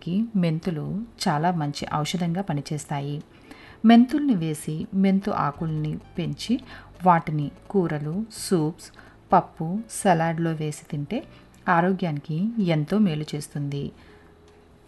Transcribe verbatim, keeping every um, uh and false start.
ఆరోగ్యానికి మెంతులు చాలా మంచి ఔషధంగా పనిచేస్తాయి. మెంతుల్ని వేసి మెంతు ఆకుల్ని పెంచి వాటిని కూరలు, సూప్స్, పప్పు, సలాడ్లో వేసి తింటే ఆరోగ్యానికి ఎంతో మేలు చేస్తుంది.